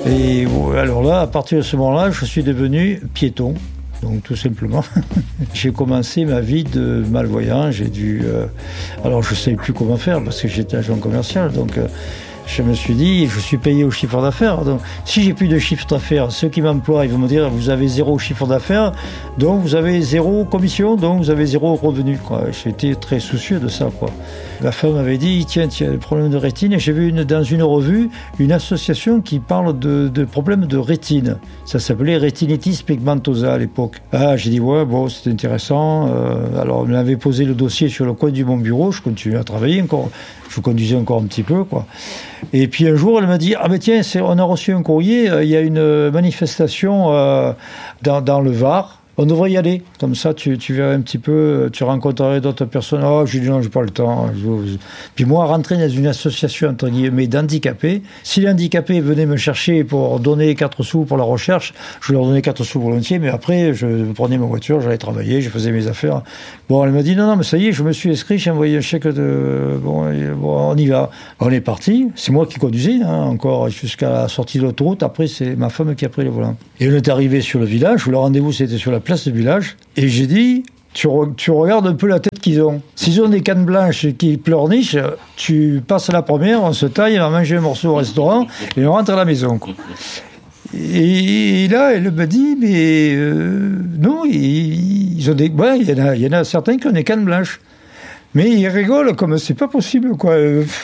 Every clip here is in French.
Et alors là, à partir de ce moment-là, je suis devenu piéton. Donc tout simplement, j'ai commencé ma vie de malvoyant. J'ai dû... alors je ne savais plus comment faire parce que j'étais agent commercial. Donc je me suis dit, je suis payé au chiffre d'affaires. Donc si j'ai plus de chiffre d'affaires, ceux qui m'emploient, ils vont me dire, vous avez 0 chiffre d'affaires, donc vous avez 0 commission, donc vous avez 0 revenu, quoi. J'étais très soucieux de ça, quoi. La femme m'avait dit, tiens, tu as des problèmes de rétine. Et j'ai vu dans une revue une association qui parle de problèmes de rétine. Ça s'appelait rétinitis pigmentosa à l'époque. Ah, j'ai dit, ouais, bon, c'est intéressant. Alors, on m'avait posé le dossier sur le coin de mon bureau. Je continuais à travailler encore. Je conduisais encore un petit peu, quoi. Et puis un jour, elle m'a dit, ah ben tiens, on a reçu un courrier. Il y a une manifestation dans le Var. On devrait y aller. Comme ça, tu verrais un petit peu, tu rencontrerais d'autres personnes. Oh, j'ai dit non, j'ai pas le temps. Puis moi, rentrer dans une association, entre guillemets, d'handicapés, si les handicapés venaient me chercher pour donner 4 sous pour la recherche, je leur donnais 4 sous volontiers, mais après, je prenais ma voiture, j'allais travailler, je faisais mes affaires. Bon, elle m'a dit, non, mais ça y est, je me suis inscrit, j'ai envoyé un chèque de... Bon, on y va. On est parti. C'est moi qui conduisais, encore jusqu'à la sortie de l'autoroute. Après, c'est ma femme qui a pris le volant. Et on est arrivé sur le village, où le rendez-vous, c'était sur la place du village, et j'ai dit, tu regardes un peu la tête qu'ils ont. S'ils ont des cannes blanches qui pleurnichent, tu passes la première, on se taille, on va manger un morceau au restaurant, et on rentre à la maison, quoi. Et là, elle me dit, mais non, ils ont des... Ouais, il y en a certains qui ont des cannes blanches. Mais ils rigolent comme c'est pas possible, quoi.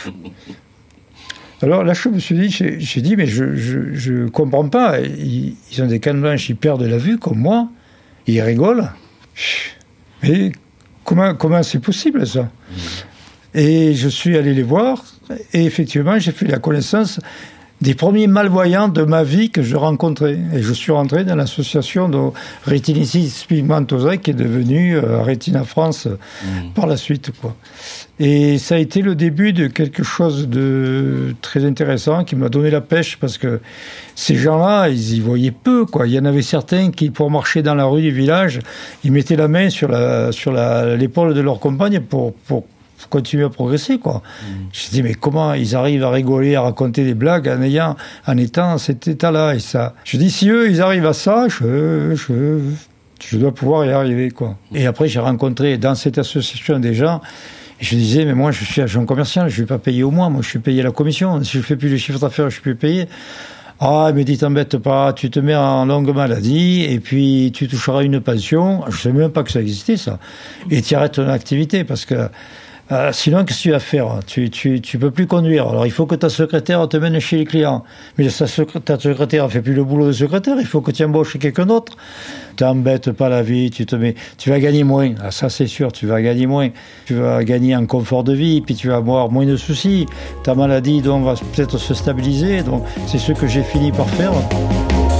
Alors là, je me suis dit, j'ai dit, mais je comprends pas. Ils ont des cannes blanches, ils perdent la vue, comme moi. Ils rigolent. Mais comment c'est possible, ça? Et je suis allé les voir, et effectivement, j'ai fait la connaissance des premiers malvoyants de ma vie que je rencontrais. Et je suis rentré dans l'association de rétinitis pigmentosa qui est devenue Rétina France par la suite, quoi. Et ça a été le début de quelque chose de très intéressant qui m'a donné la pêche parce que ces gens-là, ils y voyaient peu, quoi. Il y en avait certains qui, pour marcher dans la rue du village, ils mettaient la main sur l'épaule de leur compagne pour continuer à progresser, quoi. Je me dis, mais comment ils arrivent à rigoler, à raconter des blagues en étant à cet état-là, et ça. Je dis, si eux, ils arrivent à ça, je dois pouvoir y arriver, quoi. Et après, j'ai rencontré dans cette association des gens, et je disais, mais moi, je suis agent commercial, je ne vais pas payer au mois, moi, je suis payé à la commission. Si je fais plus de chiffre d'affaires, je suis plus payé. Ah, il me dit, t'embête pas, tu te mets en longue maladie, et puis tu toucheras une pension. Je ne savais même pas que ça existait, ça. Et tu arrêtes ton activité, parce que sinon, qu'est-ce que tu vas faire? Tu peux plus conduire. Alors, il faut que ta secrétaire te mène chez les clients. Mais ta secrétaire ne fait plus le boulot de secrétaire. Il faut que tu embauches quelqu'un d'autre. T'embêtes pas la vie. Tu vas gagner moins. Ah, ça, c'est sûr. Tu vas gagner moins. Tu vas gagner en confort de vie. Puis tu vas avoir moins de soucis. Ta maladie, donc, va peut-être se stabiliser. Donc, c'est ce que j'ai fini par faire.